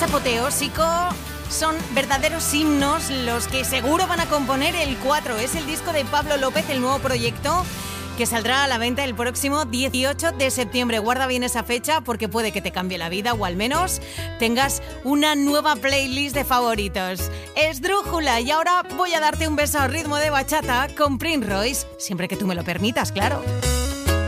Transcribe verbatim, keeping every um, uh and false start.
apoteósico. Son verdaderos himnos los que seguro van a componer el cuatro. Es el disco de Pablo López, el nuevo proyecto, que saldrá a la venta el próximo dieciocho de septiembre. Guarda bien esa fecha porque puede que te cambie la vida o al menos tengas una nueva playlist de favoritos. Esdrújula, y ahora voy a darte un beso al ritmo de bachata con Prince Royce, siempre que tú me lo permitas, claro.